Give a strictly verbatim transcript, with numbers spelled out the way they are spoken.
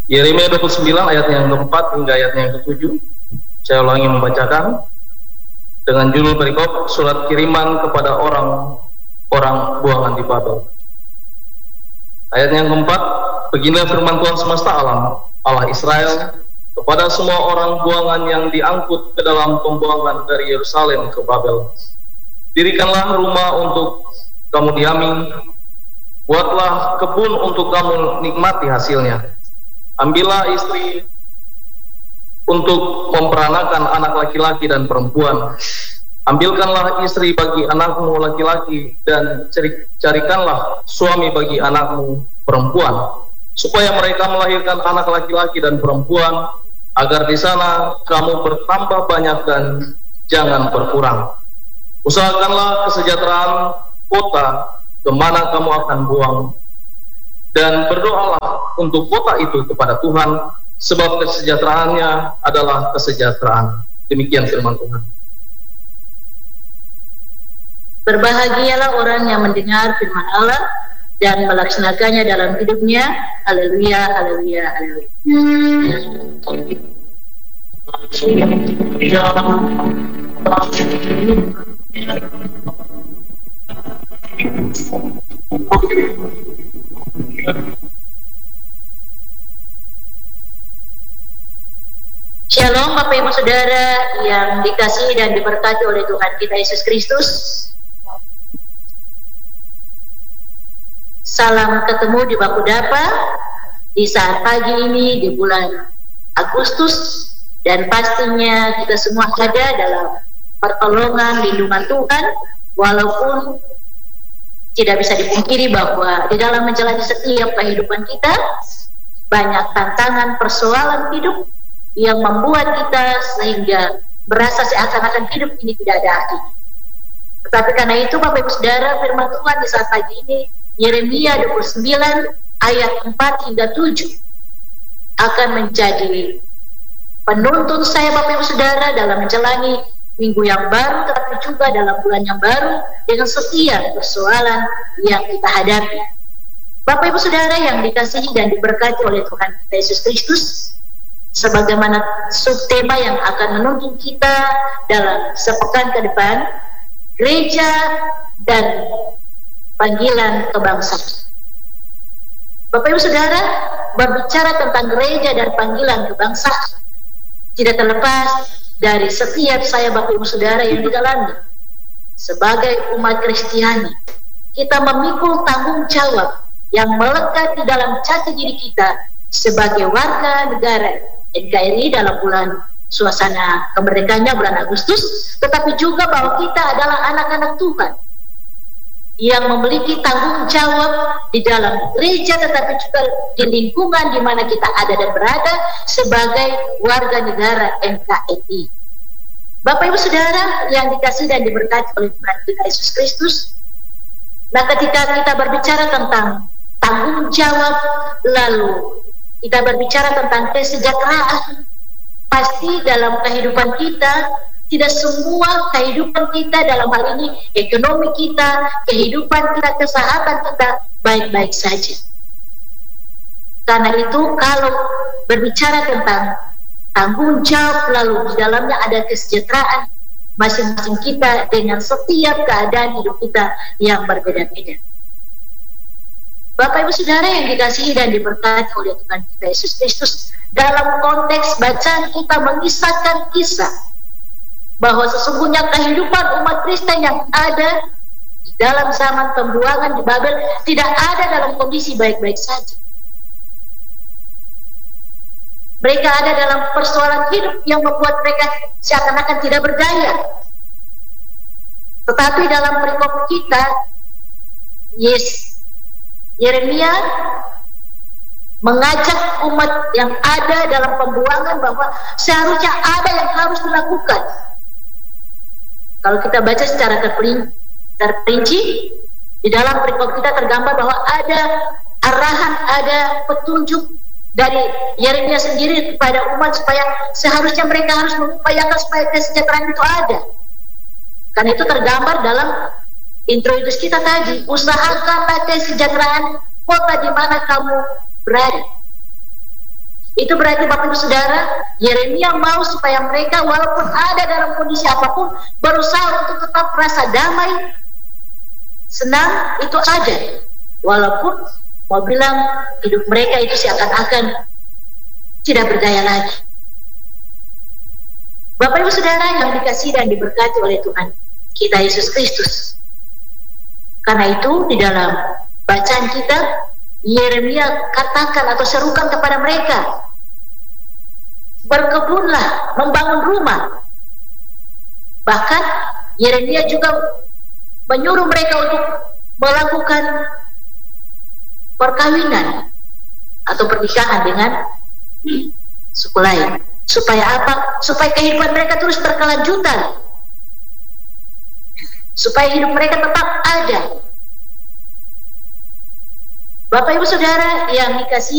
Yeremia dua puluh sembilan ayat yang keempat hingga ayat yang ketujuh. Saya ulangi membacakan dengan judul perikop surat kiriman kepada orang-orang buangan di Babel. Ayat yang keempat, beginilah firman Tuhan semesta alam, Allah Israel, kepada semua orang buangan yang diangkut ke dalam pembuangan dari Yerusalem ke Babel. Dirikanlah rumah untuk kamu diami, buatlah kebun untuk kamu nikmati hasilnya. Ambillah istri untuk memperanakan anak laki-laki dan perempuan. Ambilkanlah istri bagi anakmu laki-laki dan carikanlah suami bagi anakmu perempuan, supaya mereka melahirkan anak laki-laki dan perempuan, agar di sana kamu bertambah banyak dan jangan berkurang. Usahakanlah kesejahteraan kota kemana kamu akan buang, dan berdoalah untuk kota itu kepada Tuhan, sebab kesejahteraannya adalah kesejahteraan. Demikian firman Tuhan. Berbahagialah orang yang mendengar firman Allah dan melaksanakannya dalam hidupnya. Haleluya, haleluya, haleluya. Shalom Bapak Ibu Saudara yang dikasihi dan diberkati oleh Tuhan kita Yesus Kristus. Salam ketemu di Baku Dapa di saat pagi ini di bulan Agustus, dan pastinya kita semua ada dalam pertolongan lindungan Tuhan, walaupun tidak bisa dipungkiri bahwa di dalam menjalani setiap kehidupan kita banyak tantangan persoalan hidup yang membuat kita sehingga berasa seakan-akan hidup ini tidak ada artinya. Tetapi karena itu Bapak Ibu Saudara, firman Tuhan di saat pagi ini Yeremia dua puluh sembilan ayat empat hingga tujuh akan menjadi penuntun saya Bapak Ibu Saudara dalam menjalani minggu yang baru, tetapi juga dalam bulan yang baru dengan setiap persoalan yang kita hadapi. Bapak Ibu Saudara yang dikasihi dan diberkati oleh Tuhan kita Yesus Kristus, sebagaimana subtema yang akan menuntun kita dalam sepekan ke depan, gereja dan panggilan kebangsaan. Bapak Ibu Saudara, berbicara tentang gereja dan panggilan kebangsaan tidak terlepas dari setiap saya Bapak Ibu Saudara yang di dalamnya. Sebagai umat Kristiani, kita memikul tanggung jawab yang melekat di dalam jati diri kita sebagai warga negara N K R I dalam bulan suasana kemerdekaannya bulan Agustus, tetapi juga bahwa kita adalah anak-anak Tuhan yang memiliki tanggung jawab di dalam gereja, tetapi juga di lingkungan di mana kita ada dan berada sebagai warga negara N K R I. Bapak Ibu Saudara yang dikasihi dan diberkati oleh Tuhan kita Yesus Kristus, nah ketika kita berbicara tentang tanggung jawab, lalu kita berbicara tentang kesejahteraan, pasti dalam kehidupan kita, tidak semua kehidupan kita dalam hal ini, ekonomi kita, kehidupan kita, kesehatan kita baik-baik saja. Karena itu kalau berbicara tentang tanggung jawab, lalu di dalamnya ada kesejahteraan masing-masing kita dengan setiap keadaan hidup kita yang berbeda-beda. Bapak Ibu Saudara yang dikasihi dan diberkati oleh Tuhan kita Yesus Kristus, dalam konteks bacaan kita mengisahkan kisah bahwa sesungguhnya kehidupan umat Kristen yang ada di dalam zaman pembuangan di Babel tidak ada dalam kondisi baik-baik saja. Mereka ada dalam persoalan hidup yang membuat mereka seakan-akan tidak berdaya. Tetapi dalam perikop kita, yes, Yeremia mengajak umat yang ada dalam pembuangan bahwa seharusnya ada yang harus dilakukan. Kalau kita baca secara terperinci, di dalam perikop kita tergambar bahwa ada arahan, ada petunjuk dari Yeremia sendiri kepada umat supaya seharusnya mereka harus mengupayakan supaya kesejahteraan itu ada. Karena itu tergambar dalam introduksi kita tadi, usahakanlah kesejahteraan kota di mana kamu berada. Itu berarti Bapak Ibu Saudara, Yeremia mau supaya mereka walaupun ada dalam kondisi apapun, berusaha untuk tetap rasa damai, senang, itu ada. Walaupun mau bilang hidup mereka itu seakan-akan tidak berdaya lagi. Bapak Ibu Saudara yang dikasihi dan diberkati oleh Tuhan kita Yesus Kristus. Karena itu di dalam bacaan kita, Yeremia katakan atau serukan kepada mereka, berkebunlah, membangun rumah. Bahkan Yeremia juga menyuruh mereka untuk melakukan perkawinan atau pernikahan dengan suku lain. Supaya apa? Supaya kehidupan mereka terus berkelanjutan, supaya hidup mereka tetap ada. Bapak Ibu Saudara yang dikasihi